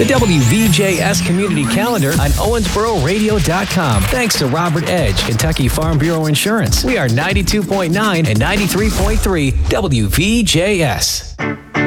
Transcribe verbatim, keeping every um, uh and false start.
The W V J S Community Calendar on Owensboro Radio dot com. Thanks to Robert Edge, Kentucky Farm Bureau Insurance. We are ninety-two point nine and ninety-three point three W V J S.